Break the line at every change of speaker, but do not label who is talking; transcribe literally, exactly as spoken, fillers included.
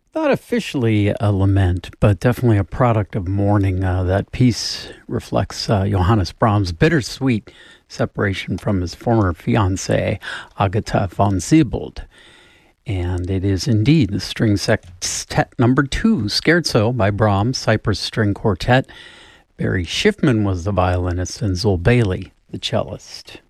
Not officially a lament, but definitely a product of mourning. Uh, that piece reflects uh, Johannes Brahms' bittersweet separation from his former fiancée, Agatha von Siebold. And it is indeed the string sextet number two, Scherzo by Brahms, Cyprus String Quartet. Barry Schiffman was the violinist and Zul Bailey the cellist.